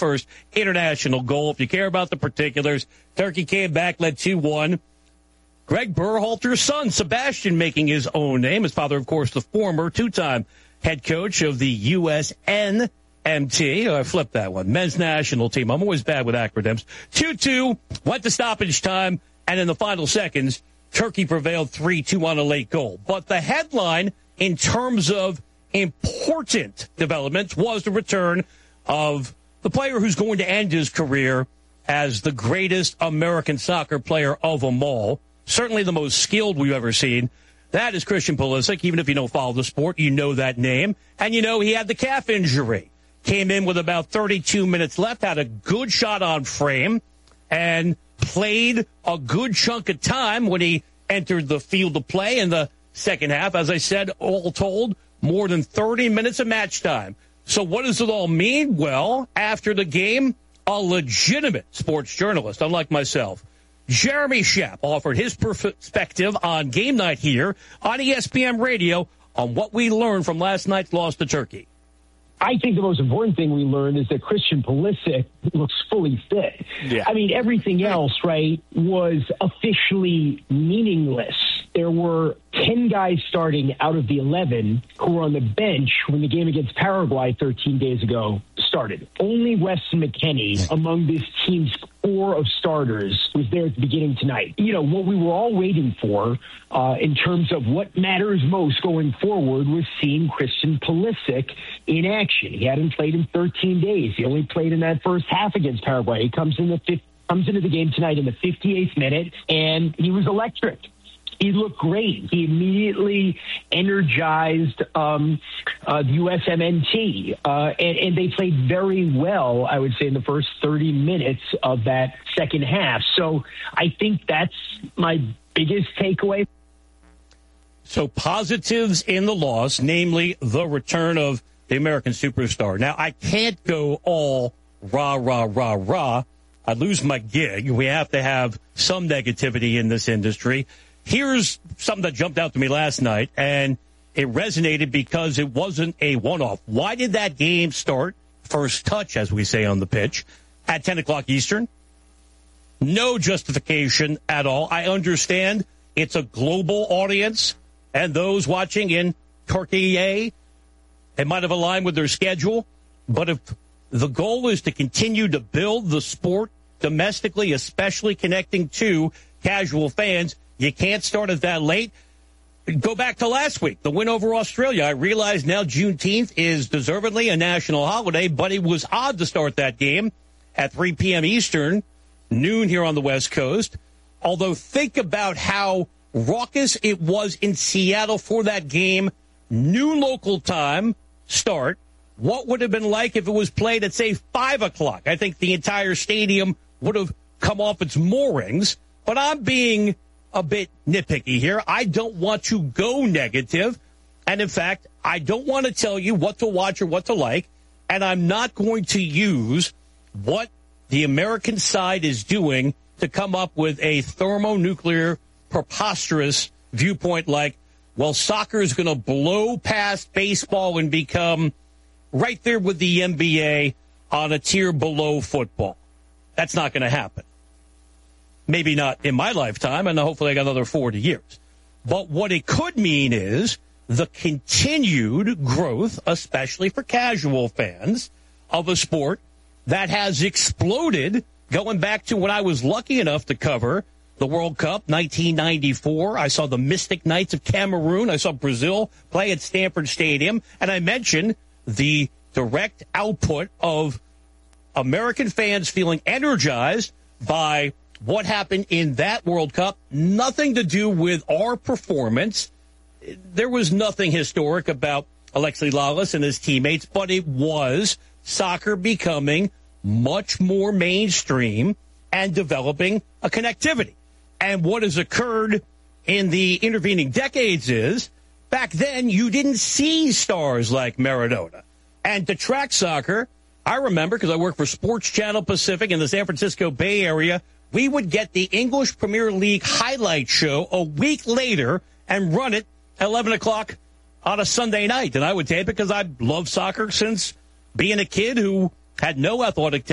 first international goal. If you care about the particulars, Turkey came back, led 2-1. Greg Berhalter's son, Sebastian, making his own name. His father, of course, the former two-time head coach of the USNMT. I flipped that one. Men's national team. I'm always bad with acronyms. 2-2, went to stoppage time, and in the final seconds, Turkey prevailed 3-2 on a late goal. But the headline, in terms of important developments, was the return of the player who's going to end his career as the greatest American soccer player of them all. Certainly the most skilled we've ever seen. That is Christian Pulisic. Even if you don't follow the sport, you know that name. And you know he had the calf injury. Came in with about 32 minutes left, had a good shot on frame, and played a good chunk of time when he entered the field of play in the second half. As I said, all told, more than 30 minutes of match time. So what does it all mean? Well, after the game, a legitimate sports journalist, unlike myself, Jeremy Schaap, offered his perspective on game night here on ESPN Radio on what we learned from last night's loss to Turkey. I think the most important thing we learned is that Christian Pulisic looks fully fit. Yeah. I mean, everything else, right, was officially meaningless. There were 10 guys starting out of the 11 who were on the bench when the game against Paraguay 13 days ago started. Only Weston McKennie among this team's core of starters was there at the beginning tonight. You know, what we were all waiting for in terms of what matters most going forward was seeing Christian Pulisic in action. He hadn't played in 13 days. He only played in that first half against Paraguay. He comes into the game tonight in the 58th minute, and he was electric. He looked great. He immediately energized the USMNT, and they played very well, I would say, in the first 30 minutes of that second half. So I think that's my biggest takeaway. So positives in the loss, namely the return of the American superstar. Now, I can't go all rah, rah, rah, rah. I'd lose my gig. We have to have some negativity in this industry. Here's something that jumped out to me last night, and it resonated because it wasn't a one-off. Why did that game start, first touch, as we say on the pitch, at 10 o'clock Eastern? No justification at all. I understand it's a global audience, and those watching in Turkey, it might have aligned with their schedule. But if the goal is to continue to build the sport domestically, especially connecting to casual fans, you can't start it that late. Go back to last week, the win over Australia. I realize now Juneteenth is deservedly a national holiday, but it was odd to start that game at 3 p.m. Eastern, noon here on the West Coast. Although think about how raucous it was in Seattle for that game, noon local time start. What would have been like if it was played at, say, 5 o'clock? I think the entire stadium would have come off its moorings, but I'm being a bit nitpicky here. I don't want to go negative. And in fact, I don't want to tell you what to watch or what to like. And I'm not going to use what the American side is doing to come up with a thermonuclear, preposterous viewpoint like, well, soccer is going to blow past baseball and become right there with the NBA on a tier below football. That's not going to happen. Maybe not in my lifetime, and hopefully I got another 40 years. But what it could mean is the continued growth, especially for casual fans, of a sport that has exploded going back to when I was lucky enough to cover the World Cup, 1994. I saw the Mystic Knights of Cameroon. I saw Brazil play at Stanford Stadium. And I mentioned the direct output of American fans feeling energized by what happened in that World Cup. Nothing to do with our performance. There was nothing historic about Alexi Lalas and his teammates, but it was soccer becoming much more mainstream and developing a connectivity. And what has occurred in the intervening decades is, back then, you didn't see stars like Maradona. And to track soccer, I remember, because I worked for Sports Channel Pacific in the San Francisco Bay Area, we would get the English Premier League highlight show a week later and run it at 11 o'clock on a Sunday night. And I would tape it because I loved soccer since being a kid who had no athletic